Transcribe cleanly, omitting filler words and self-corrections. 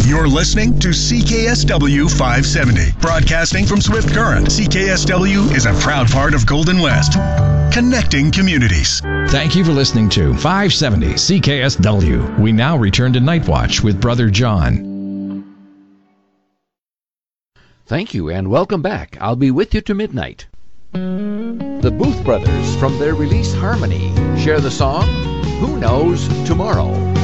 You're listening to CKSW 570, broadcasting from Swift Current. CKSW is a proud part of Golden West, connecting communities. Thank you for listening to 570 CKSW. We now return to Night Watch with Brother John. Thank you, and welcome back. I'll be with you to midnight. The Booth Brothers, from their release Harmony, share the song, Who Knows Tomorrow.